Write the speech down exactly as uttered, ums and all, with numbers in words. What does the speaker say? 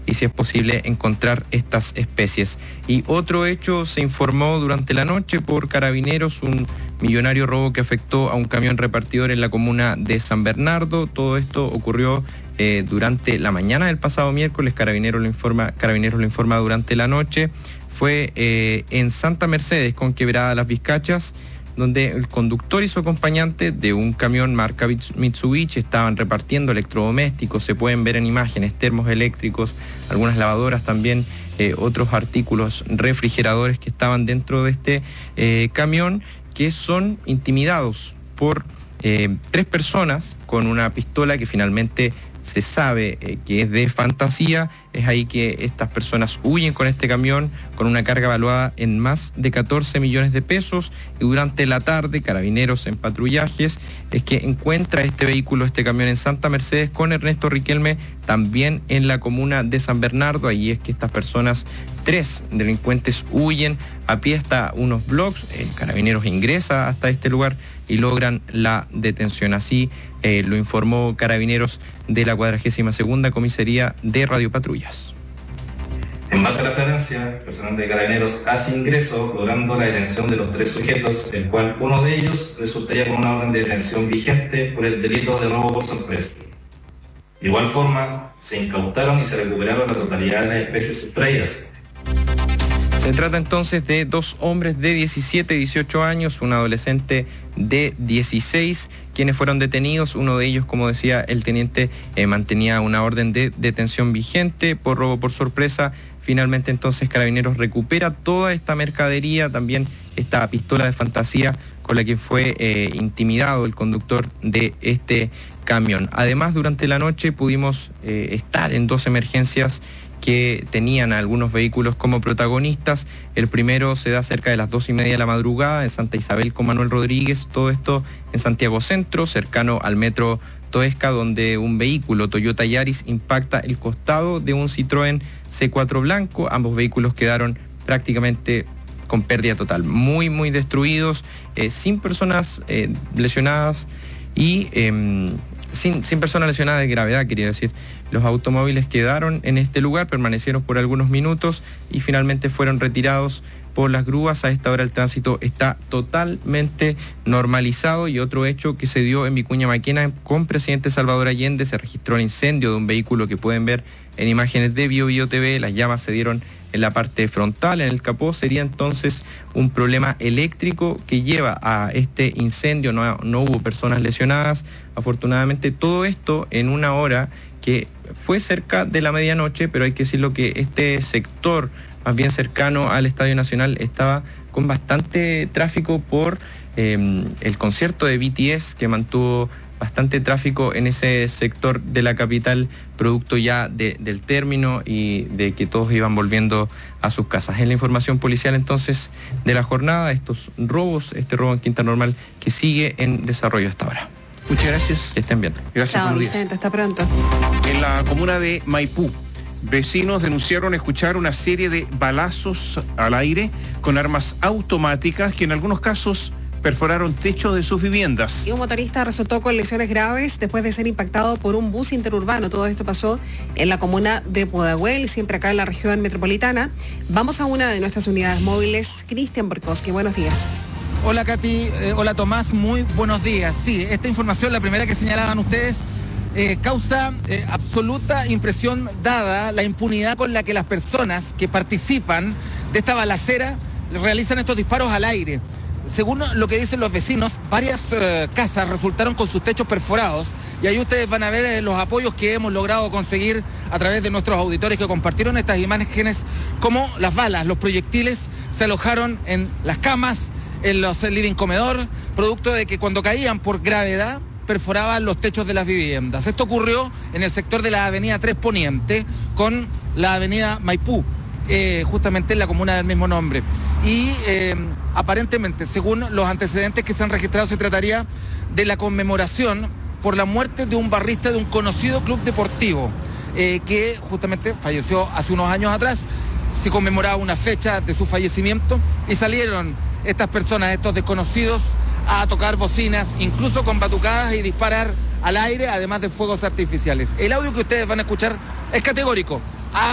y, si es posible, encontrar estas especies. Y otro hecho se informó durante la noche por Carabineros, un millonario robo que afectó a un camión repartidor en la comuna de San Bernardo. Todo esto ocurrió eh, durante la mañana del pasado miércoles. Carabineros lo informa, Carabineros lo informa durante la noche. Fue eh, en Santa Mercedes con Quebrada Las Vizcachas, donde el conductor y su acompañante de un camión marca Mitsubishi estaban repartiendo electrodomésticos. Se pueden ver en imágenes termos eléctricos, algunas lavadoras también, eh, otros artículos, refrigeradores que estaban dentro de este eh, camión, que son intimidados por eh, tres personas con una pistola que finalmente se sabe eh, que es de fantasía. Es ahí que estas personas huyen con este camión con una carga evaluada en más de catorce millones de pesos, y durante la tarde Carabineros en patrullajes es que encuentra este vehículo, este camión en Santa Mercedes con Ernesto Riquelme, también en la comuna de San Bernardo. Ahí es que estas personas, tres delincuentes, huyen a pie hasta unos bloques. El Carabineros ingresa hasta este lugar y logran la detención. Así eh, lo informó Carabineros de la cuadragésima segunda Comisaría de Radio Patrullas. En base a la referencia, el personal de Carabineros hace ingreso logrando la detención de los tres sujetos, el cual uno de ellos resultaría con una orden de detención vigente por el delito de robo por sorpresa. De igual forma, se incautaron y se recuperaron la totalidad de las especies sustraídas. Se trata entonces de dos hombres de diecisiete y dieciocho años, un adolescente de dieciséis, quienes fueron detenidos. Uno de ellos, como decía el teniente, eh, mantenía una orden de detención vigente por robo por sorpresa. Finalmente entonces Carabineros recupera toda esta mercadería, también esta pistola de fantasía con la que fue eh, intimidado el conductor de este camión. Además, durante la noche pudimos eh, estar en dos emergencias que tenían a algunos vehículos como protagonistas. El primero se da cerca de las dos y media de la madrugada en Santa Isabel con Manuel Rodríguez, todo esto en Santiago Centro, cercano al metro Toesca, donde un vehículo Toyota Yaris impacta el costado de un Citroën C cuatro blanco. Ambos vehículos quedaron prácticamente con pérdida total, muy muy destruidos, eh, sin personas eh, lesionadas y eh, sin, sin personas lesionadas de gravedad, quería decir. Los automóviles quedaron en este lugar, permanecieron por algunos minutos y finalmente fueron retirados por las grúas. A esta hora el tránsito está totalmente normalizado. Y otro hecho que se dio en Vicuña Maquena con Presidente Salvador Allende: se registró el incendio de un vehículo que pueden ver en imágenes de Bio Bio T V. Las llamas se dieron en la parte frontal, en el capó. Sería entonces un problema eléctrico que lleva a este incendio. No, no hubo personas lesionadas, afortunadamente. Todo esto en una hora que fue cerca de la medianoche, pero hay que decirlo que este sector, más bien cercano al Estadio Nacional, estaba con bastante tráfico por eh, el concierto de B T S, que mantuvo bastante tráfico en ese sector de la capital, producto ya de, del término y de que todos iban volviendo a sus casas. Es la información policial entonces de la jornada, estos robos, este robo en Quinta Normal que sigue en desarrollo hasta ahora. Muchas gracias. Que estén bien. Gracias. Chao, Vicente, hasta pronto. En la comuna de Maipú, vecinos denunciaron escuchar una serie de balazos al aire con armas automáticas que en algunos casos perforaron techos de sus viviendas. Y un motorista resultó con lesiones graves después de ser impactado por un bus interurbano. Todo esto pasó en la comuna de Pudahuel, siempre acá en la región metropolitana. Vamos a una de nuestras unidades móviles. Cristian Borkowski, buenos días. Hola Katy, eh, hola Tomás, muy buenos días. Sí, esta información, la primera que señalaban ustedes, eh, causa eh, absoluta impresión dada la impunidad con la que las personas que participan de esta balacera realizan estos disparos al aire. Según lo que dicen los vecinos, varias eh, casas resultaron con sus techos perforados, y ahí ustedes van a ver eh, los apoyos que hemos logrado conseguir a través de nuestros auditores que compartieron estas imágenes, como las balas, los proyectiles se alojaron en las camas, en los living comedor, producto de que cuando caían por gravedad perforaban los techos de las viviendas. Esto ocurrió en el sector de la avenida tres Poniente con la avenida Maipú, eh, justamente en la comuna del mismo nombre. Y eh, aparentemente, según los antecedentes que se han registrado, se trataría de la conmemoración por la muerte de un barrista de un conocido club deportivo, eh, que justamente falleció hace unos años atrás. Se conmemoraba una fecha de su fallecimiento y salieron estas personas, estos desconocidos, a tocar bocinas, incluso con batucadas, y disparar al aire, además de fuegos artificiales. El audio que ustedes van a escuchar es categórico.